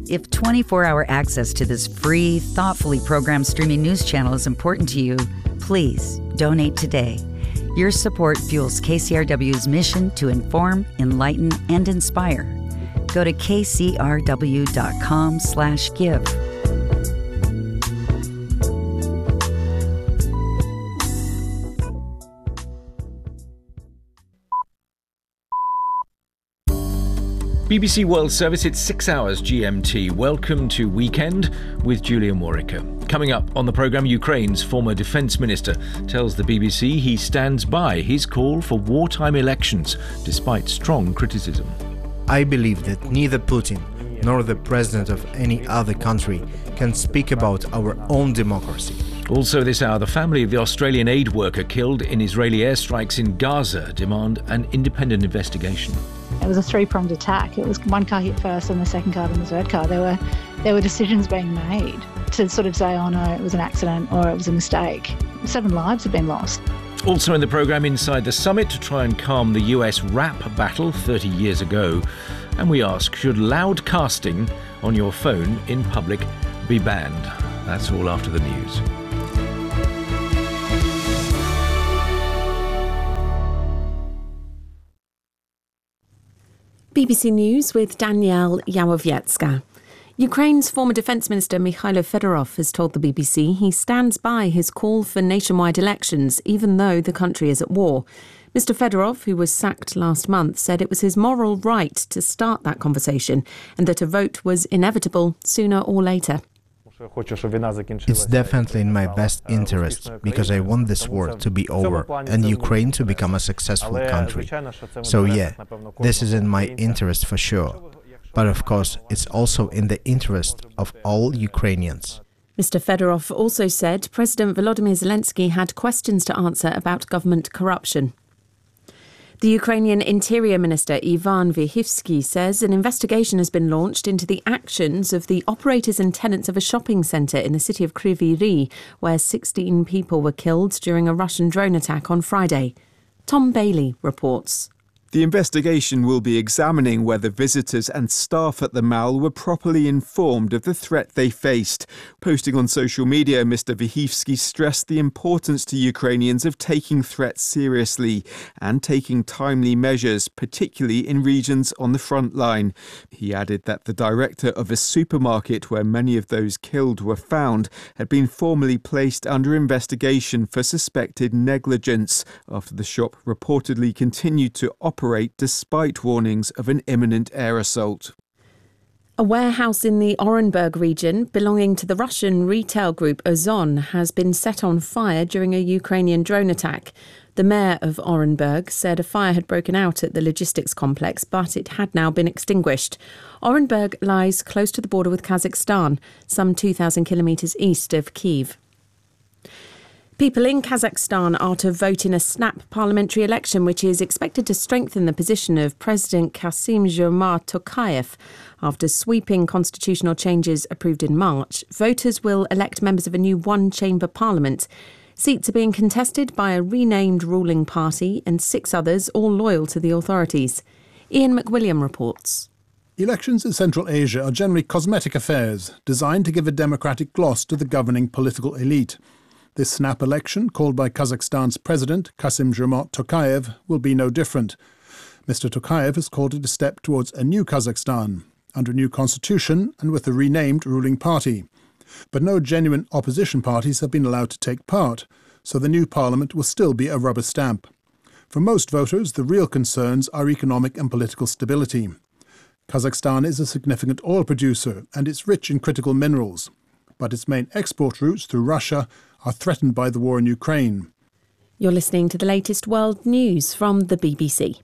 If 24-hour access to this free, thoughtfully programmed streaming news channel is important to you, please donate today. Your support fuels KCRW's mission to inform, enlighten, and inspire. Go to kcrw.com/give. BBC World Service, it's 6 hours GMT. Welcome to Weekend with Julia Morica. Coming up on the programme, Ukraine's former defence minister tells the BBC he stands by his call for wartime elections, despite strong criticism. I believe that neither Putin nor the president of any other country can speak about our own democracy. Also this hour, the family of the Australian aid worker killed in Israeli airstrikes in Gaza demand an independent investigation. It was a three-pronged attack. It was one car hit first and the second car and the third car. There were decisions being made to sort of say, oh no, it was an accident or it was a mistake. 7 lives have been lost. Also in the programme, Inside the Summit, to try and calm the US rap battle 30 years ago. And we ask, should loud casting on your phone in public be banned? That's all after the news. BBC News with Danielle Yawowiecka. Ukraine's former defence minister Mikhailo Fedorov has told the BBC he stands by his call for nationwide elections, even though the country is at war. Mr Fedorov, who was sacked last month, said it was his moral right to start that conversation and that a vote was inevitable sooner or later. It's definitely in my best interest, because I want this war to be over and Ukraine to become a successful country. So yeah, this is in my interest for sure. But of course, it's also in the interest of all Ukrainians. Mr Fedorov also said President Volodymyr Zelensky had questions to answer about government corruption. The Ukrainian Interior Minister Ivan Vyhivsky says an investigation has been launched into the actions of the operators and tenants of a shopping centre in the city of Kryvyi Rih, where 16 people were killed during a Russian drone attack on Friday. Tom Bailey reports. The investigation will be examining whether visitors and staff at the mall were properly informed of the threat they faced. Posting on social media, Mr Vyhivsky stressed the importance to Ukrainians of taking threats seriously and taking timely measures, particularly in regions on the front line. He added that the director of a supermarket where many of those killed were found had been formally placed under investigation for suspected negligence after the shop reportedly continued to operate despite warnings of an imminent air assault. A warehouse in the Orenburg region belonging to the Russian retail group Ozon has been set on fire during a Ukrainian drone attack. The mayor of Orenburg said a fire had broken out at the logistics complex, but it had now been extinguished. Orenburg lies close to the border with Kazakhstan, some 2,000 kilometres east of Kyiv. People in Kazakhstan are to vote in a snap parliamentary election, which is expected to strengthen the position of President Kassym-Jomart Tokayev. After sweeping constitutional changes approved in March, voters will elect members of a new one-chamber parliament. Seats are being contested by a renamed ruling party and 6 others, all loyal to the authorities. Ian McWilliam reports. Elections in Central Asia are generally cosmetic affairs, designed to give a democratic gloss to the governing political elite. This snap election, called by Kazakhstan's president, Kassym-Jomart Tokayev, will be no different. Mr Tokayev has called it a step towards a new Kazakhstan, under a new constitution and with a renamed ruling party. But no genuine opposition parties have been allowed to take part, so the new parliament will still be a rubber stamp. For most voters, the real concerns are economic and political stability. Kazakhstan is a significant oil producer and it's rich in critical minerals, but its main export routes through Russia are threatened by the war in Ukraine. You're listening to the latest world news from the BBC.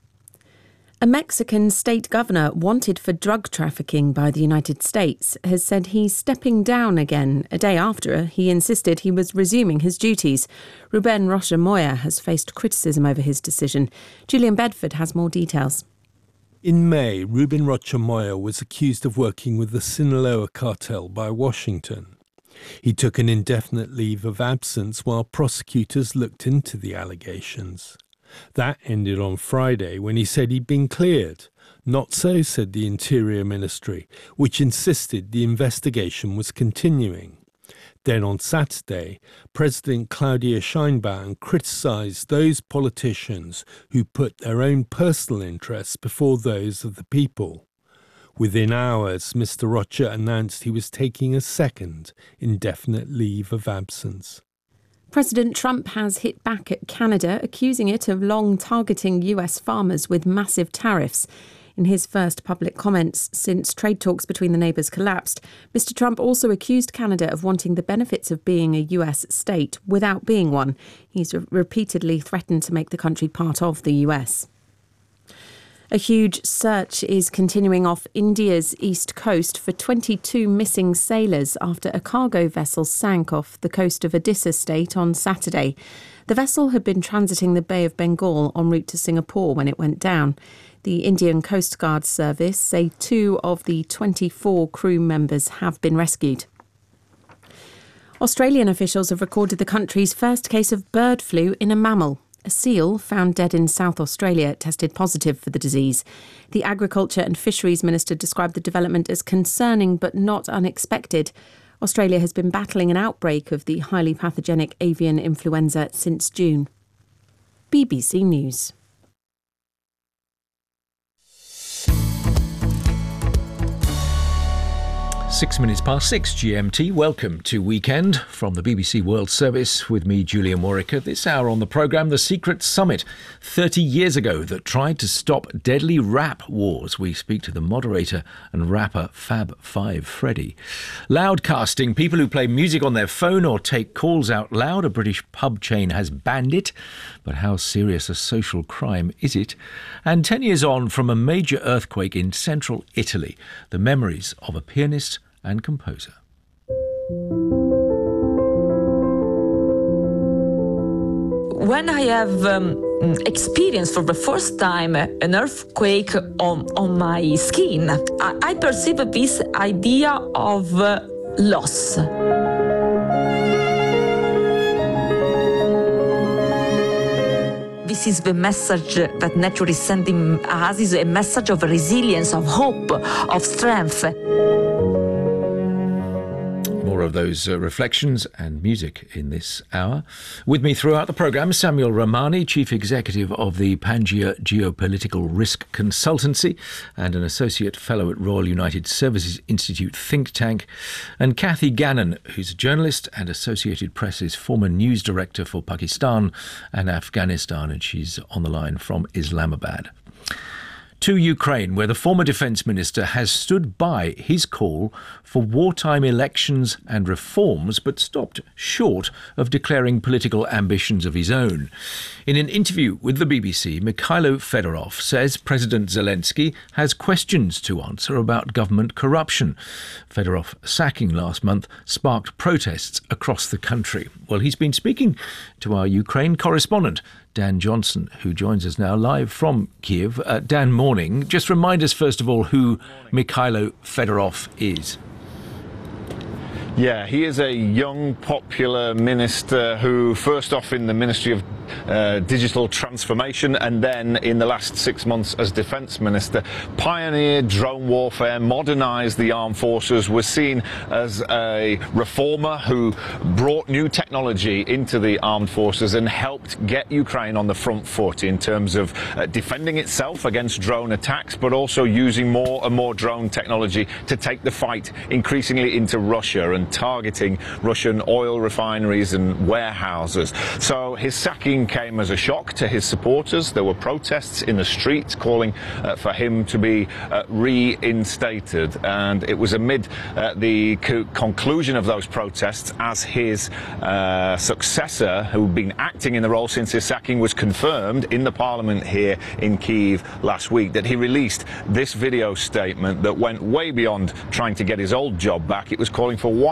A Mexican state governor wanted for drug trafficking by the United States has said he's stepping down again, a day after he insisted he was resuming his duties. Ruben Rocha Moya has faced criticism over his decision. Julian Bedford has more details. In May, Ruben Rocha Moya was accused of working with the Sinaloa cartel by Washington. He took an indefinite leave of absence while prosecutors looked into the allegations. That ended on Friday when he said he'd been cleared. Not so, said the Interior Ministry, which insisted the investigation was continuing. Then on Saturday, President Claudia Sheinbaum criticised those politicians who put their own personal interests before those of the people. Within hours, Mr. Rocha announced he was taking a second indefinite leave of absence. President Trump has hit back at Canada, accusing it of long targeting US farmers with massive tariffs. In his first public comments since trade talks between the neighbours collapsed, Mr. Trump also accused Canada of wanting the benefits of being a US state without being one. He's repeatedly threatened to make the country part of the US. A huge search is continuing off India's east coast for 22 missing sailors after a cargo vessel sank off the coast of Odisha state on Saturday. The vessel had been transiting the Bay of Bengal en route to Singapore when it went down. The Indian Coast Guard Service say 2 of the 24 crew members have been rescued. Australian officials have recorded the country's first case of bird flu in a mammal. A seal found dead in South Australia tested positive for the disease. The Agriculture and Fisheries Minister described the development as concerning but not unexpected. Australia has been battling an outbreak of the highly pathogenic avian influenza since June. BBC News. 6 minutes past 6 GMT. Welcome to Weekend from the BBC World Service with me, Julian Morica. This hour on the programme, the secret summit 30 years ago that tried to stop deadly rap wars. We speak to the moderator and rapper Fab Five Freddy. Loudcasting, people who play music on their phone or take calls out loud. A British pub chain has banned it. But how serious a social crime is it? And 10 years on from a major earthquake in central Italy, the memories of a pianist and composer. When I have experienced for the first time an earthquake on my skin, I perceive this idea of loss. This is the message that nature is sending us, is a message of resilience, of hope, of strength. More of those reflections and music in this hour. With me throughout the programme, Samuel Ramani, Chief Executive of the Pangaea Geopolitical Risk Consultancy and an Associate Fellow at Royal United Services Institute think tank, and Kathy Gannon, who's a journalist and Associated Press's former news director for Pakistan and Afghanistan, and she's on the line from Islamabad. To Ukraine, where the former defence minister has stood by his call for wartime elections and reforms, but stopped short of declaring political ambitions of his own. In an interview with the BBC, Mikhailo Fedorov says President Zelensky has questions to answer about government corruption. Fedorov's sacking last month sparked protests across the country. Well, he's been speaking to our Ukraine correspondent, Dan Johnson, who joins us now live from Kiev. Dan, morning. Just remind us, first of all, who Mikhailo Fedorov is. Yeah, he is a young, popular minister who, first off in the Ministry of Digital Transformation and then in the last 6 months as Defence Minister, pioneered drone warfare, modernised the armed forces, was seen as a reformer who brought new technology into the armed forces and helped get Ukraine on the front foot in terms of defending itself against drone attacks, but also using more and more drone technology to take the fight increasingly into Russia and targeting Russian oil refineries and warehouses. So his sacking came as a shock to his supporters. There were protests in the streets calling for him to be reinstated, and it was amid the conclusion of those protests as his successor, who'd been acting in the role since his sacking, was confirmed in the parliament here in Kyiv last week, that he released this video statement that went way beyond trying to get his old job back. It was calling for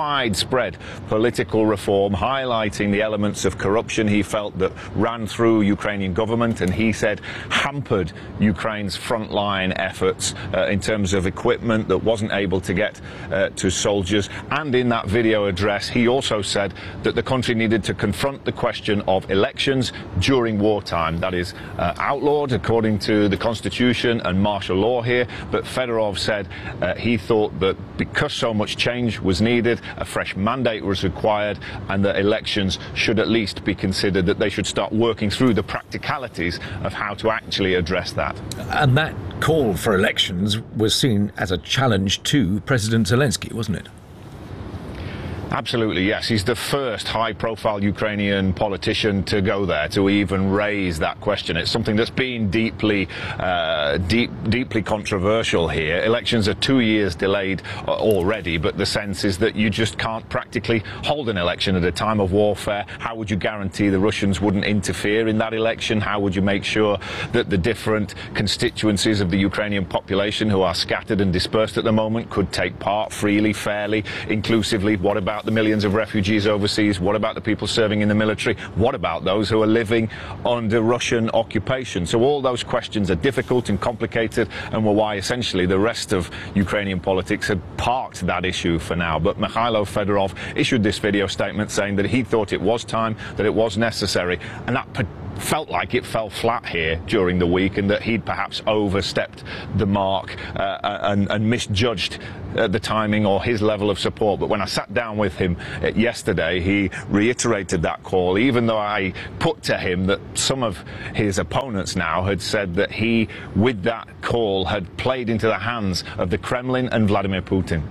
widespread political reform, highlighting the elements of corruption he felt that ran through Ukrainian government, and he said hampered Ukraine's frontline efforts in terms of equipment that wasn't able to get to soldiers. And in that video address, he also said that the country needed to confront the question of elections during wartime. That is outlawed according to the Constitution and martial law here, but Fedorov said he thought that because so much change was needed, a fresh mandate was required, and that elections should at least be considered, that they should start working through the practicalities of how to actually address that. And that call for elections was seen as a challenge to President Zelensky, wasn't it? Absolutely, yes. He's the first high-profile Ukrainian politician to go there, to even raise that question. It's something that's been deeply controversial here. Elections are 2 years delayed already, but the sense is that you just can't practically hold an election at a time of warfare. How would you guarantee the Russians wouldn't interfere in that election? How would you make sure that the different constituencies of the Ukrainian population who are scattered and dispersed at the moment could take part freely, fairly, inclusively? What about the millions of refugees overseas? What about the people serving in the military? What about those who are living under Russian occupation? So all those questions are difficult and complicated, and were why essentially the rest of Ukrainian politics had parked that issue for now. But Mikhailo Fedorov issued this video statement saying that he thought it was time, that it was necessary, and that felt like it fell flat here during the week, and that he'd perhaps overstepped the mark and misjudged the timing or his level of support. But when I sat down with him yesterday, he reiterated that call, even though I put to him that some of his opponents now had said that he, with that call, had played into the hands of the Kremlin and Vladimir Putin.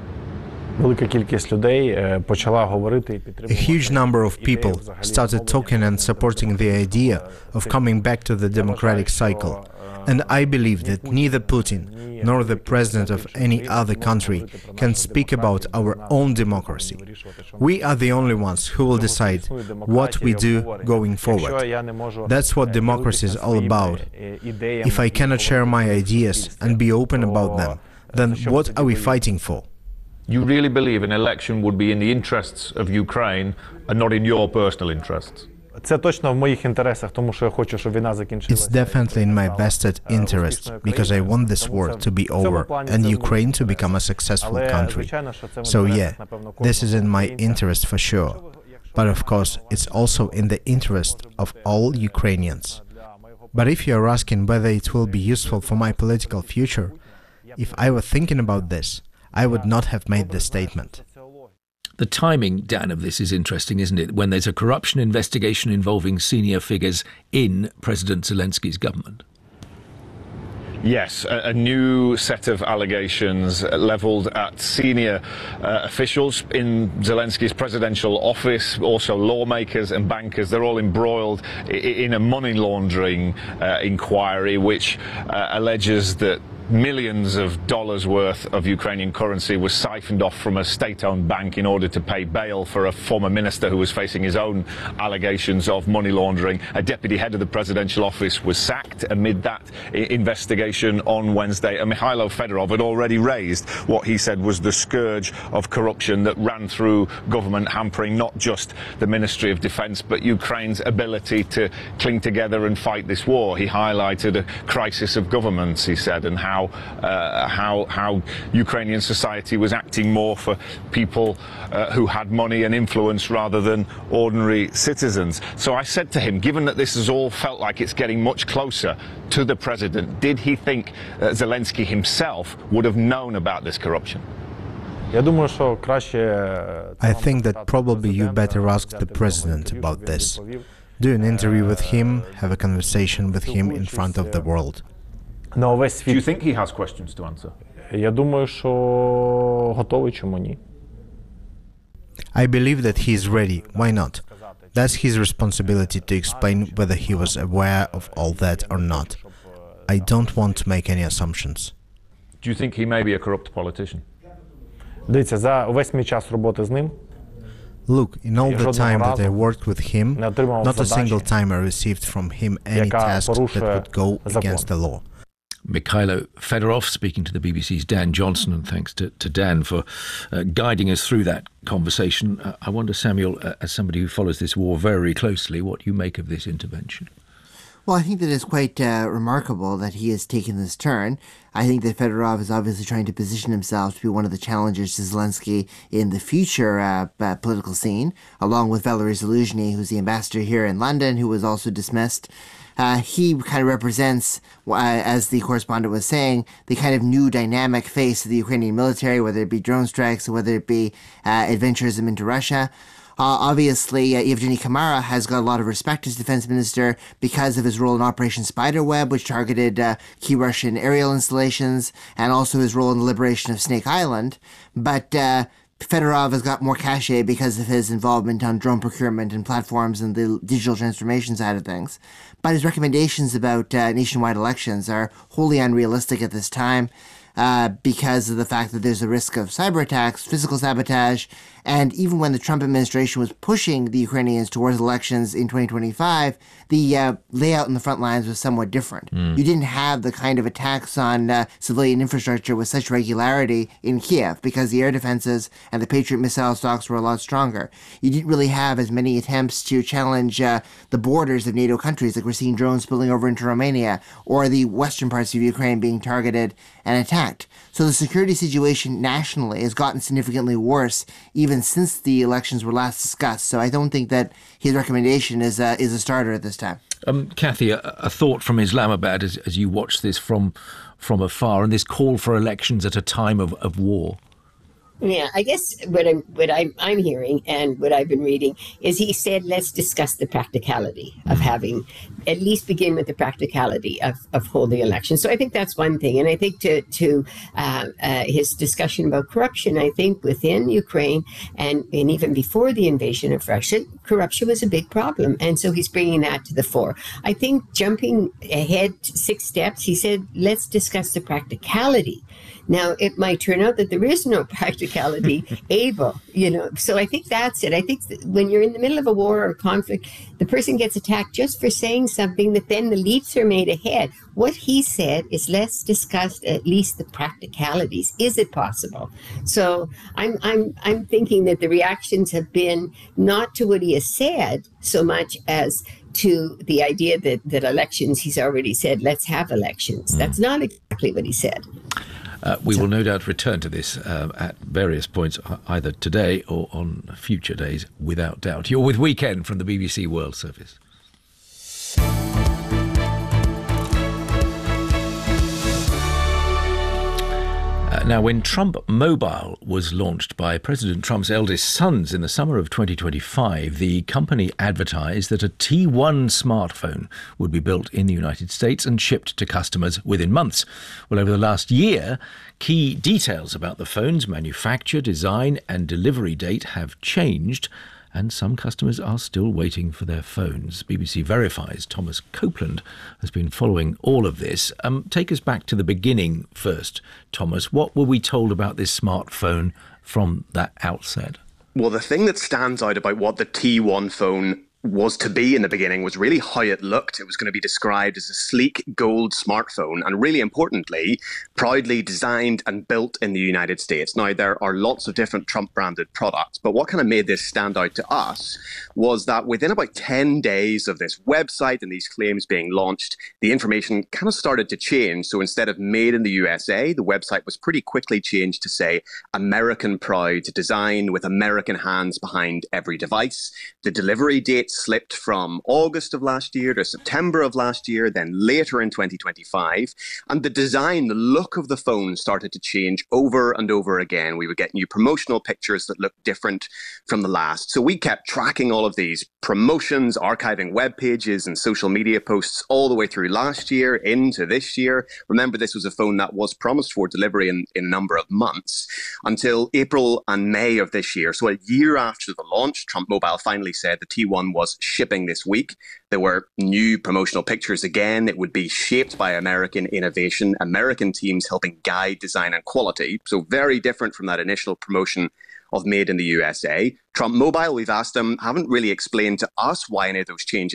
A huge number of people started talking and supporting the idea of coming back to the democratic cycle. And I believe that neither Putin nor the president of any other country can speak about our own democracy. We are the only ones who will decide what we do going forward. That's what democracy is all about. If I cannot share my ideas and be open about them, then what are we fighting for? You really believe an election would be in the interests of Ukraine and not in your personal interests? It's definitely in my vested interest, because I want this war to be over and Ukraine to become a successful country. So yeah, this is in my interest for sure. But of course, it's also in the interest of all Ukrainians. But if you are asking whether it will be useful for my political future, if I were thinking about this, I would not have made this statement. The timing, Dan, of this is interesting, isn't it? When there's a corruption investigation involving senior figures in President Zelensky's government. Yes, a new set of allegations levelled at senior officials in Zelensky's presidential office, also lawmakers and bankers. They're all embroiled in a money laundering inquiry, which alleges that millions of dollars worth of Ukrainian currency was siphoned off from a state-owned bank in order to pay bail for a former minister who was facing his own allegations of money laundering. A deputy head of the presidential office was sacked amid that investigation on Wednesday, and Mikhailo Fedorov had already raised what he said was the scourge of corruption that ran through government, hampering not just the Ministry of Defense but Ukraine's ability to cling together and fight this war. He highlighted a crisis of governments, he said, and how Ukrainian society was acting more for people who had money and influence rather than ordinary citizens. So I said to him, given that this has all felt like it's getting much closer to the president, did he think Zelensky himself would have known about this corruption? I think that probably you better ask the president about this. Do an interview with him, have a conversation with him in front of the world. Do you think he has questions to answer? I believe that he is ready. Why not? That's his responsibility to explain whether he was aware of all that or not. I don't want to make any assumptions. Do you think he may be a corrupt politician? Look, in all the time that I worked with him, not a single time I received from him any task that would go against the law. Mikhailo Fedorov, speaking to the BBC's Dan Johnson, and thanks to Dan for guiding us through that conversation. I wonder, Samuel, as somebody who follows this war very closely, what you make of this intervention. Well, I think that it's quite remarkable that he has taken this turn. I think that Fedorov is obviously trying to position himself to be one of the challengers to Zelensky in the future political scene, along with Valery Zaluzhny, who's the ambassador here in London, who was also dismissed. He kind of represents, as the correspondent was saying, the kind of new dynamic face of the Ukrainian military, whether it be drone strikes or whether it be adventurism into Russia. Obviously, Evgeny Kamara has got a lot of respect as defense minister because of his role in Operation Spiderweb, which targeted key Russian aerial installations, and also his role in the liberation of Snake Island. But Fedorov has got more cachet because of his involvement on drone procurement and platforms and the digital transformation side of things. But his recommendations about nationwide elections are wholly unrealistic at this time. Because of the fact that there's a risk of cyber attacks, physical sabotage, and even when the Trump administration was pushing the Ukrainians towards elections in 2025, the layout in the front lines was somewhat different. You didn't have the kind of attacks on civilian infrastructure with such regularity in Kiev because the air defenses and the Patriot missile stocks were a lot stronger. You didn't really have as many attempts to challenge the borders of NATO countries, like we're seeing drones spilling over into Romania, or the western parts of Ukraine being targeted and attacked. So the security situation nationally has gotten significantly worse even since the elections were last discussed. So I don't think that his recommendation is a starter at this time. Kathy, a thought from Islamabad as you watch this from afar, and this call for elections at a time of war. Yeah, I guess what I'm hearing and what I've been reading is he said, let's discuss the practicality of having, at least begin with the practicality of holding elections. So I think that's one thing. And I think to his discussion about corruption, I think within Ukraine and even before the invasion of Russia, corruption was a big problem. And so he's bringing that to the fore. I think jumping ahead 6 steps, he said, let's discuss the practicality. Now, it might turn out that there is no practicality able, So I think that's it. I think when you're in the middle of a war or a conflict, the person gets attacked just for saying something that then the leaps are made ahead. What he said is let's discuss at least the practicalities. Is it possible? So I'm thinking that the reactions have been not to what he has said so much as to the idea that elections, he's already said, let's have elections. That's not exactly what he said. We will no doubt return to this at various points, either today or on future days, without doubt. You're with Weekend from the BBC World Service. Now, when Trump Mobile was launched by President Trump's eldest sons in the summer of 2025, the company advertised that a T1 smartphone would be built in the United States and shipped to customers within months. Well, over the last year, key details about the phone's manufacture, design and delivery date have changed, and some customers are still waiting for their phones. BBC Verify's Thomas Copeland has been following all of this. Take us back to the beginning first, Thomas. What were we told about this smartphone from that outset? Well, the thing that stands out about what the T1 phone was to be in the beginning was really how it looked. It was going to be described as a sleek gold smartphone and, really importantly, proudly designed and built in the United States. Now, there are lots of different Trump-branded products, but what kind of made this stand out to us was that within about 10 days of this website and these claims being launched, the information kind of started to change. So instead of made in the USA, the website was pretty quickly changed to say American proud design with American hands behind every device. The delivery date slipped from August of last year to September of last year, then later in 2025. And the design, the look of the phone started to change over and over again. We would get new promotional pictures that looked different from the last. So we kept tracking all of these promotions, archiving web pages and social media posts all the way through last year into this year. Remember, this was a phone that was promised for delivery in a number of months until April and May of this year. So a year after the launch, Trump Mobile finally said the T1 was shipping this week. There were new promotional pictures again. It would be shaped by American innovation, American teams helping guide design and quality. So very different from that initial promotion of made in the USA. Trump Mobile, we've asked them, haven't really explained to us why any of those changes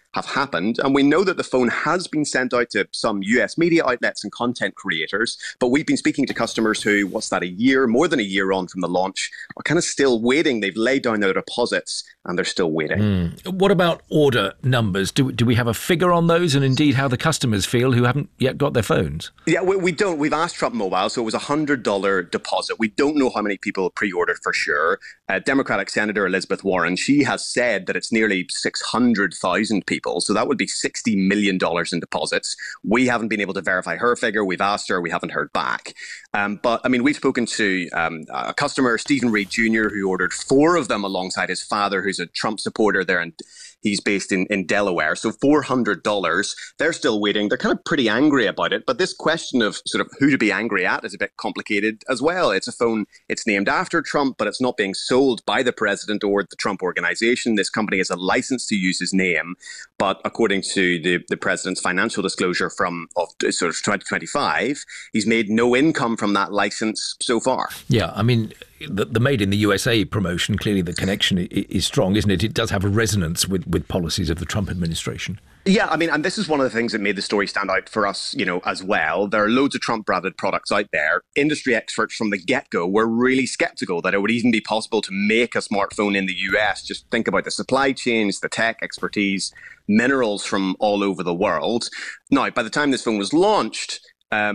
have happened. And we know that the phone has been sent out to some US media outlets and content creators, but we've been speaking to customers who, more than a year on from the launch, are kind of still waiting. They've laid down their deposits and they're still waiting. What about order numbers? Do we have a figure on those, and indeed how the customers feel who haven't yet got their phones? Yeah, we don't. We've asked Trump Mobile, so it was a $100 deposit. We don't know how many people pre-ordered for sure. Democratic Senator Elizabeth Warren, she has said that it's nearly 600,000 people, so that would be $60 million in deposits. We haven't been able to verify her figure. We've asked her, we haven't heard back. But I mean, we've spoken to a customer, Stephen Reed Jr., who ordered 4 of them alongside his father, who's a Trump supporter there, and he's based in Delaware. So $400. They're still waiting. They're kind of pretty angry about it. But this question of sort of who to be angry at is a bit complicated as well. It's a phone, it's named after Trump, but it's not being sold by the president or the Trump organization. This company has a license to use his name. But according to the president's financial disclosure of 2025, he's made no income from that license so far. Yeah, I mean, the Made in the USA promotion, clearly the connection is strong, isn't it? It does have a resonance with policies of the Trump administration. Yeah, I mean, and this is one of the things that made the story stand out for us, as well. There are loads of Trump-branded products out there. Industry experts from the get-go were really skeptical that it would even be possible to make a smartphone in the US. Just think about the supply chains, the tech expertise, minerals from all over the world. Now, by the time this phone was launched, by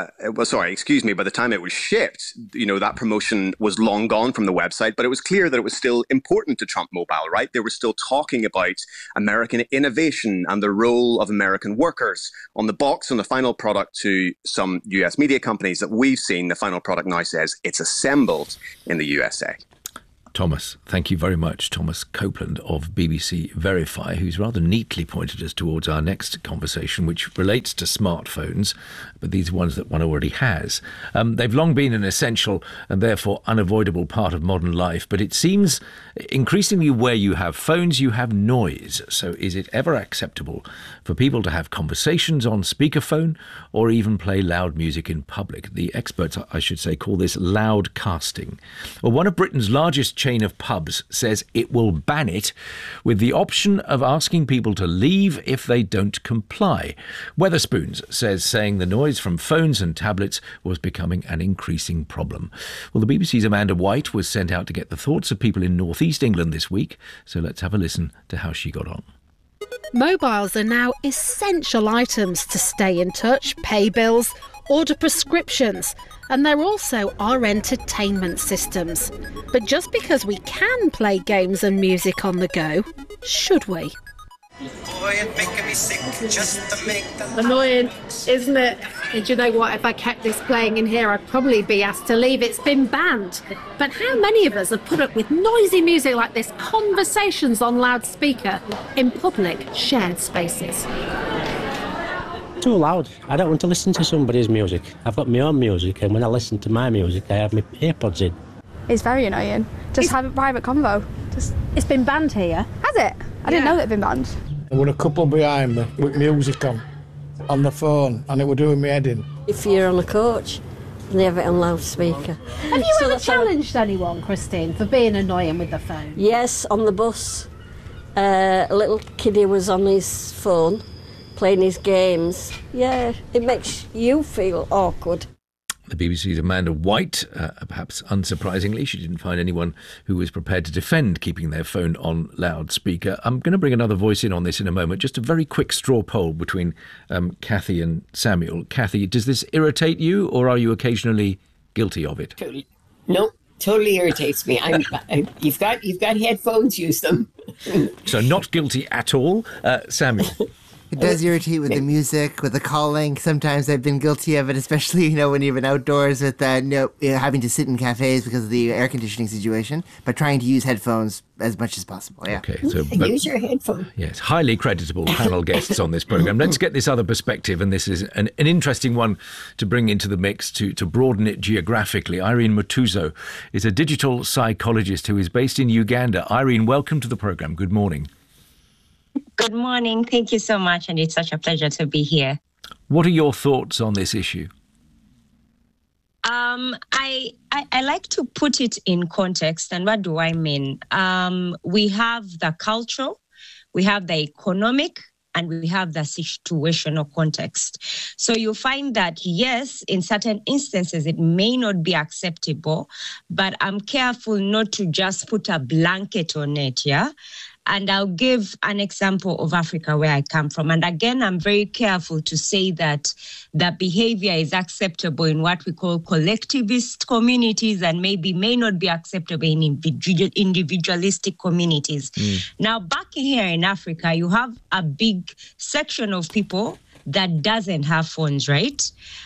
the time it was shipped, that promotion was long gone from the website, but it was clear that it was still important to Trump Mobile, right? They were still talking about American innovation and the role of American workers. On the box, on the final product to some US media companies that we've seen, the final product now says it's assembled in the USA. Thomas, thank you very much. Thomas Copeland of BBC Verify, who's rather neatly pointed us towards our next conversation, which relates to smartphones, but these are ones that one already has. They've long been an essential and therefore unavoidable part of modern life, but it seems increasingly where you have phones, you have noise. So is it ever acceptable for people to have conversations on speakerphone or even play loud music in public? The experts, I should say, call this loud casting. Well, one of Britain's largest chain of pubs says it will ban it, with the option of asking people to leave if they don't comply. Wetherspoons says saying the noise from phones and tablets was becoming an increasing problem. Well, the BBC's Amanda White was sent out to get the thoughts of people in North East England this week, so let's have a listen to how she got on. Mobiles are now essential items to stay in touch, pay bills, order prescriptions, and they're also our entertainment systems. But just because we can play games and music on the go, should we? Boy, it's making me sick just to make the... Annoying, isn't it? And do you know what? If I kept this playing in here, I'd probably be asked to leave. It's been banned. But how many of us have put up with noisy music like this, conversations on loudspeaker, in public shared spaces? Too loud. I don't want to listen to somebody's music. I've got my own music, and when I listen to my music, I have my earpods in. It's very annoying. Just have a private convo. It's been banned here. Has it? I didn't know that it'd been banned. There were a couple behind me with music on the phone, and it were doing me head in. If you're on a coach, they have it on loudspeaker. Have you ever challenged anyone, Christine, for being annoying with the phone? Yes, on the bus. A little kiddie was on his phone, playing his games. Yeah, it makes you feel awkward. The BBC's Amanda White, perhaps unsurprisingly, she didn't find anyone who was prepared to defend keeping their phone on loudspeaker. I'm going to bring another voice in on this in a moment. Just a very quick straw poll between Kathy and Samuel. Kathy, does this irritate you, or are you occasionally guilty of it? Totally. No, totally irritates me. You've got headphones, use them. So not guilty at all, Samuel. It does irritate with the music, with the calling. Sometimes I've been guilty of it, especially, when you've been outdoors with having to sit in cafes because of the air conditioning situation, but trying to use headphones as much as possible. Yeah. Okay. Use your headphone. Yes, highly creditable panel guests on this programme. Let's get this other perspective, and this is an interesting one to bring into the mix to broaden it geographically. Irene Mutuzo is a digital psychologist who is based in Uganda. Irene, welcome to the programme. Good morning. Good morning. Thank you so much. And it's such a pleasure to be here. What are your thoughts on this issue? I like to put it in context. And what do I mean? We have the cultural, we have the economic, and we have the situational context. So you find that, yes, in certain instances, it may not be acceptable, but I'm careful not to just put a blanket on it, yeah? And I'll give an example of Africa where I come from. And again, I'm very careful to say that the behavior is acceptable in what we call collectivist communities and maybe may not be acceptable in individualistic communities. Now, back here in Africa, you have a big section of people that doesn't have phones, right?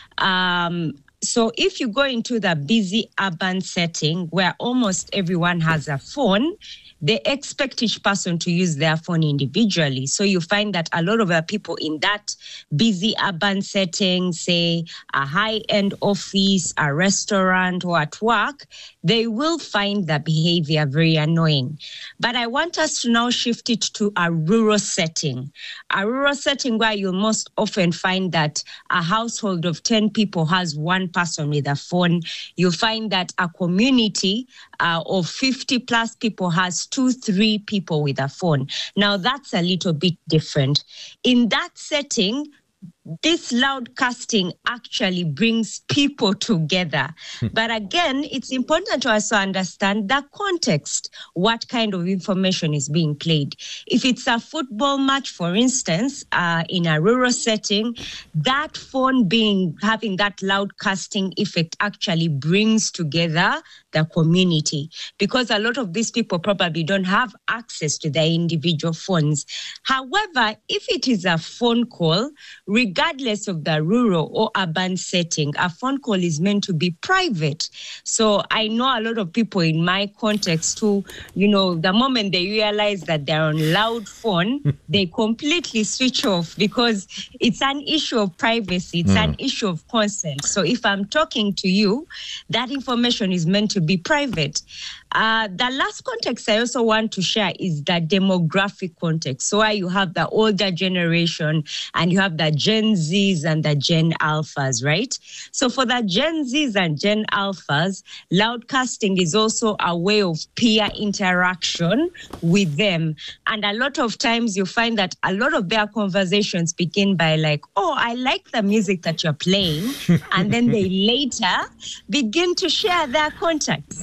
So if you go into the busy urban setting where almost everyone has a phone, they expect each person to use their phone individually. So you find that a lot of the people in that busy urban setting, say a high-end office, a restaurant, or at work, they will find the behavior very annoying. But I want us to now shift it to a rural setting. A rural setting where you'll most often find that a household of 10 people has one person with a phone. You'll find that a community of 50 plus people has 2-3 people with a phone. Now that's a little bit different. In that setting, this loudcasting actually brings people together. But again, it's important to also understand the context, what kind of information is being played. If it's a football match, for instance, in a rural setting, that phone having that loudcasting effect actually brings together the community, because a lot of these people probably don't have access to their individual phones. However, if it is a phone call, regardless of the rural or urban setting, a phone call is meant to be private. So I know a lot of people in my context who, the moment they realize that they're on loud phone, they completely switch off because it's an issue of privacy. It's an issue of consent. So if I'm talking to you, that information is meant to be private. The last context I also want to share is the demographic context. So where you have the older generation and you have the Gen Zs and the Gen Alphas, right? So for the Gen Zs and Gen Alphas, loudcasting is also a way of peer interaction with them. And a lot of times you find that a lot of their conversations begin by like, oh, I like the music that you're playing. And then they later begin to share their contacts.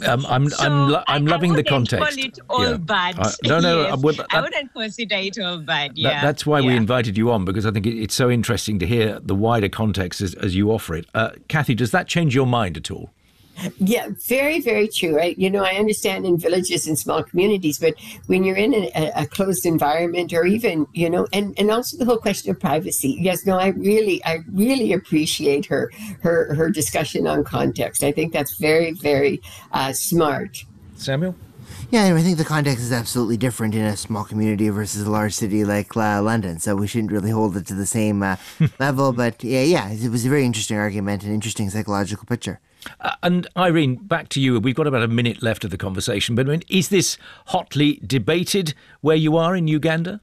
I'm loving the context. I wouldn't call it all bad. No, yes. I wouldn't consider it all bad. Yeah. That's why we invited you on, because I think it's so interesting to hear the wider context as you offer it. Kathy, does that change your mind at all? Yeah, very, very true. I understand in villages and small communities, but when you're in a closed environment, or even, and also the whole question of privacy. Yes, no, I really appreciate her discussion on context. I think that's very, very smart. Samuel? Yeah, I think the context is absolutely different in a small community versus a large city like London, so we shouldn't really hold it to the same level. But yeah, it was a very interesting argument, an interesting psychological picture. And Irene, back to you. We've got about a minute left of the conversation, but is this hotly debated where you are in Uganda?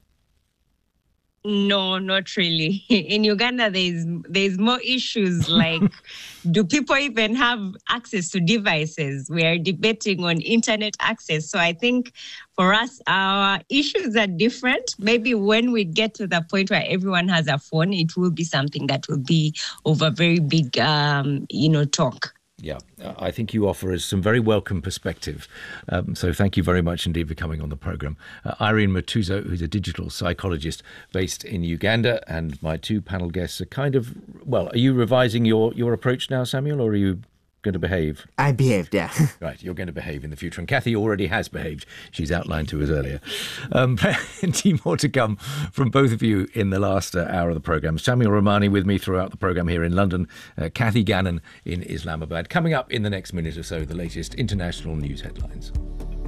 No, not really. In Uganda, there's more issues like, do people even have access to devices? We are debating on internet access. So I think for us, our issues are different. Maybe when we get to the point where everyone has a phone, it will be something that will be of a very big, talk. Yeah, I think you offer us some very welcome perspective. So thank you very much indeed for coming on the programme. Irene Matuzo, who's a digital psychologist based in Uganda, and my two panel guests are are you revising your approach now, Samuel, or are you going to behave? I behaved, yeah. Right, you're going to behave in the future. And Kathy already has behaved. She's outlined to us earlier. Plenty more to come from both of you in the last hour of the programme. Samuel Romani with me throughout the programme here in London. Kathy Gannon in Islamabad. Coming up in the next minute or so, the latest international news headlines.